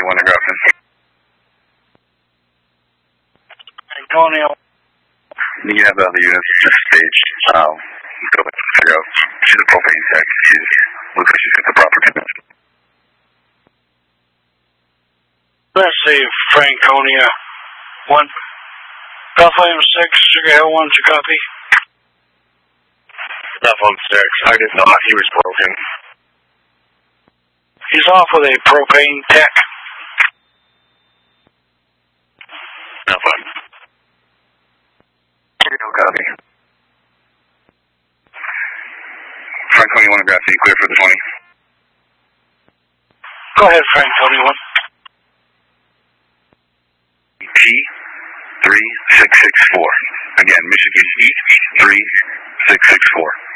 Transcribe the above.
21 to Grafton. Antonio. You can have the other units at this stage. Go back and figure out. She's a propane tech. Looks like she's got the proper condition. Let's see, Franconia. 1. Bethlehem 6, Sugar Hill 1, to copy. Bethlehem 6, I did not. He was broken. He's off with a propane tech. Bethlehem. Copy. Franconia 1 to Grafton, clear for the 20. Go ahead, Franconia 1. P3664. Again, Michigan E3664.